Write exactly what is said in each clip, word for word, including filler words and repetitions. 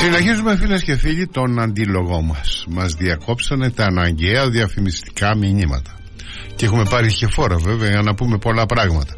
Συνεχίζουμε, φίλες και φίλοι, τον αντίλογό μας. Μας διακόψανε τα αναγκαία διαφημιστικά μηνύματα και έχουμε πάρει και φόρα βέβαια για να πούμε πολλά πράγματα.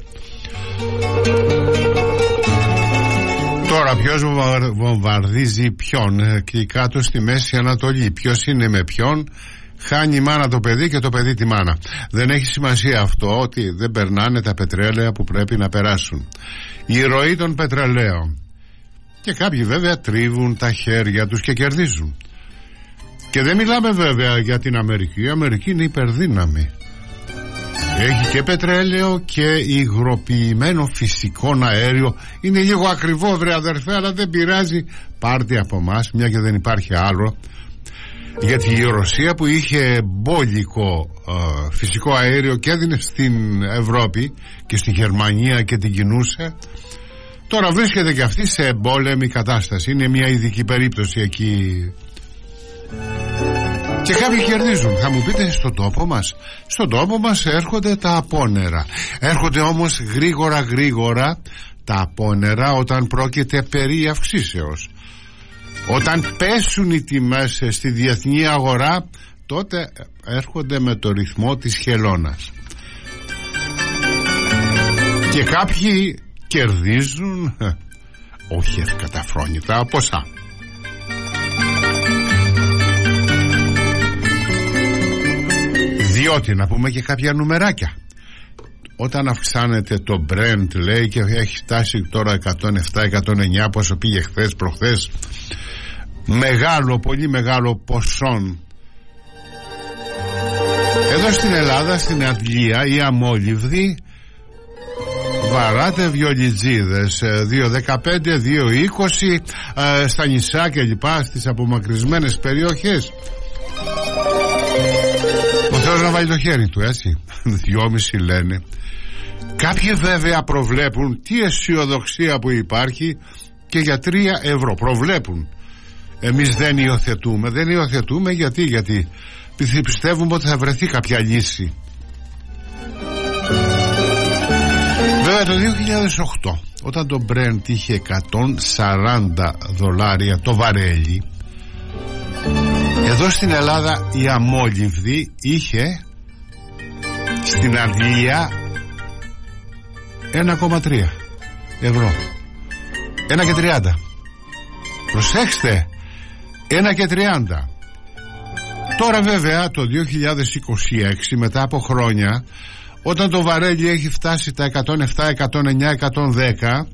Τώρα ποιος βομβαρδίζει ποιον και κάτω στη Μέση Ανατολή, ποιος είναι με ποιον, χάνει η μάνα το παιδί και το παιδί τη μάνα. Δεν έχει σημασία αυτό, ότι δεν περνάνε τα πετρέλαια που πρέπει να περάσουν. Η ροή των πετρελαίων. Και κάποιοι βέβαια τρίβουν τα χέρια τους και κερδίζουν. Και δεν μιλάμε βέβαια για την Αμερική. Η Αμερική είναι υπερδύναμη. Έχει και πετρέλαιο και υγροποιημένο φυσικό αέριο. Είναι λίγο ακριβό, βρε αδερφέ, αλλά δεν πειράζει. Πάρτε από εμάς, μια και δεν υπάρχει άλλο. Γιατί η Ρωσία που είχε μπόλικο ε, φυσικό αέριο και έδινε στην Ευρώπη και στη Γερμανία και την κινούσε, τώρα βρίσκεται και αυτή σε εμπόλεμη κατάσταση. Είναι μια ειδική περίπτωση εκεί. Και κάποιοι κερδίζουν. Θα μου πείτε, στον τόπο μας Στον τόπο μας έρχονται τα απόνερα. Έρχονται όμως γρήγορα γρήγορα τα απόνερα όταν πρόκειται περί αυξήσεως. Όταν πέσουν οι τιμές στη διεθνή αγορά, τότε έρχονται με το ρυθμό της χελώνας. Και κάποιοι κερδίζουν όχι ευκαταφρόνητα ποσά. Διότι, να πούμε και κάποια νουμεράκια, όταν αυξάνεται το Brent, λέει, και έχει φτάσει τώρα εκατόν επτά εκατόν εννιά, πόσο πήγε χθες προχθές, μεγάλο, πολύ μεγάλο ποσόν. Εδώ στην Ελλάδα, στην Αγγλία, η αμόλυβδη βαράτε βιολιτζίδες δύο δεκαπέντε, δύο είκοσι, ε, στα νησιά και λοιπά, στις απομακρυσμένες περιοχές. Ο Θεός να βάλει το χέρι του, έτσι. Δυόμιση λένε. Κάποιοι βέβαια προβλέπουν, τι αισιοδοξία που υπάρχει, και για τρία ευρώ προβλέπουν. Εμείς δεν υιοθετούμε. Δεν υιοθετούμε γιατί, γιατί πιστεύουμε ότι θα βρεθεί κάποια λύση. Βέβαια το δύο χιλιάδες οκτώ, όταν το Brent είχε εκατόν σαράντα δολάρια το βαρέλι, εδώ στην Ελλάδα η αμόλυβδη είχε στην Αγγλία ένα κόμμα τρία ευρώ. Ένα και τριάντα. Προσέξτε, ένα και τριάντα. Τώρα βέβαια το δύο χιλιάδες είκοσι έξι, μετά από χρόνια, όταν το βαρέλι έχει φτάσει τα εκατόν επτά, εκατόν εννιά, εκατόν δέκα,